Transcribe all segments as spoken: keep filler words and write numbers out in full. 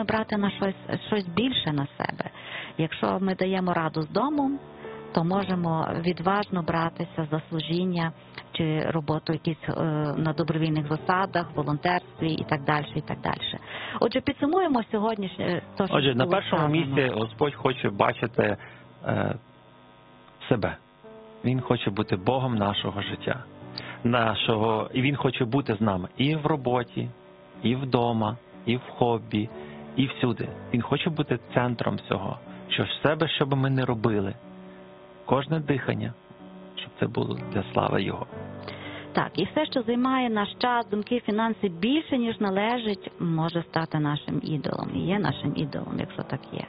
брати на щось, щось більше на себе. Якщо ми даємо раду з домом, то можемо відважно братися за служіння чи роботу якісь е, на добровільних засадах, волонтерстві і так далі, і так далі. Отже, підсумуємо сьогоднішнє... То, що Отже, на було першому сказано. місці Господь хоче бачити е, себе. Він хоче бути Богом нашого життя. Нашого, і Він хоче бути з нами і в роботі, і вдома, і в хобі, і всюди. Він хоче бути центром всього. Що в себе, що би ми не робили, кожне дихання, щоб це було для слави Його. Так, і все, що займає наш час, думки, фінанси більше, ніж належить, може стати нашим ідолом. І є нашим ідолом, якщо так є.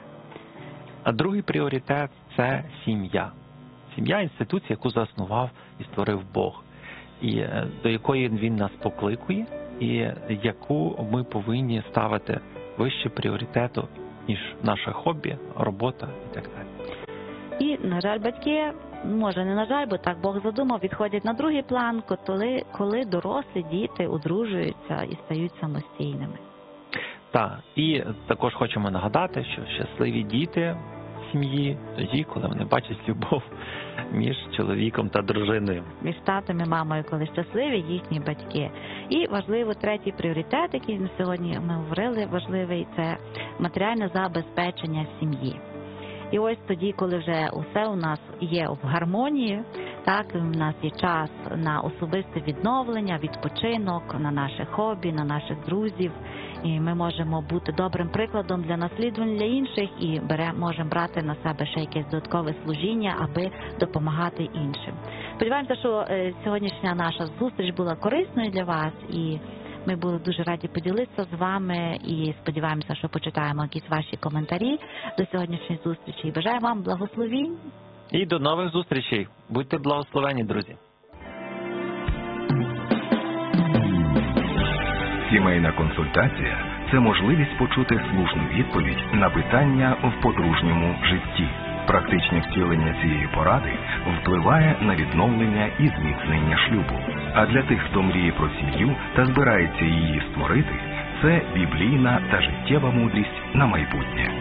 А другий пріоритет – це сім'я. Сім'я – інституція, яку заснував і створив Бог. І до якої Він нас покликує, і яку ми повинні ставити вище пріоритету, ніж наше хобі, робота і так далі. І, на жаль, батьки, може не на жаль, бо так Бог задумав, відходять на другий план, коли, коли дорослі діти одружуються і стають самостійними. Так, і також хочемо нагадати, що щасливі діти сім'ї тоді, коли вони бачать любов між чоловіком та дружиною. Між татом і мамою, коли щасливі їхні батьки. І важливо третій пріоритет, який ми сьогодні ми говорили, важливий, це матеріальне забезпечення сім'ї. І ось тоді, коли вже усе у нас є в гармонії, так, у нас є час на особисте відновлення, відпочинок, на наше хобі, на наших друзів. І ми можемо бути добрим прикладом для наслідування для інших і бере, можемо брати на себе ще якесь додаткове служіння, аби допомагати іншим. Сподіваємося, що е, сьогоднішня наша зустріч була корисною для вас, і ми були дуже раді поділитися з вами, і сподіваємося, що почитаємо якісь ваші коментарі до сьогоднішньої зустрічі. І бажаю вам благословінь. І до нових зустрічей. Будьте благословені, друзі. Сімейна консультація – це можливість почути слушну відповідь на питання в подружньому житті. Практичне втілення цієї поради впливає на відновлення і зміцнення шлюбу. А для тих, хто мріє про сім'ю та збирається її створити, це біблійна та життєва мудрість на майбутнє.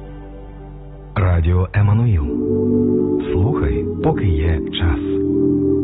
Радіо Еммануїл. Слухай, поки є час.